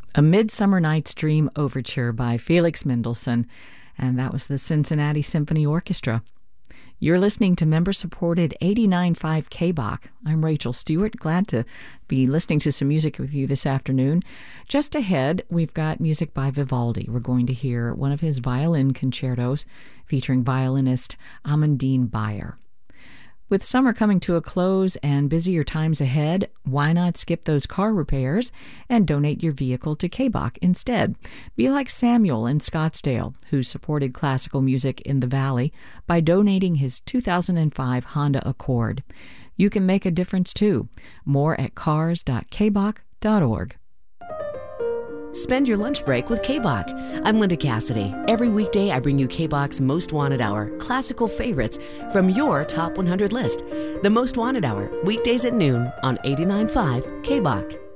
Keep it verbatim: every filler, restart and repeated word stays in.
A Midsummer Night's Dream Overture by Felix Mendelssohn, and that was the Cincinnati Symphony Orchestra. You're listening to member-supported eighty-nine point five K B O C. I'm Rachel Stewart, glad to be listening to some music with you this afternoon. Just ahead, we've got music by Vivaldi. We're going to hear one of his violin concertos featuring violinist Amandine Bayer. With summer coming to a close and busier times ahead, why not skip those car repairs and donate your vehicle to K B O C instead? Be like Samuel in Scottsdale, who supported classical music in the Valley by donating his two thousand five Honda Accord. You can make a difference too. More at cars dot k b o c dot org. Spend your lunch break with K B O C. I'm Linda Cassidy. Every weekday, I bring you K B O C's Most Wanted Hour, classical favorites from your top one hundred list. The Most Wanted Hour, weekdays at noon on eighty-nine point five K B O C.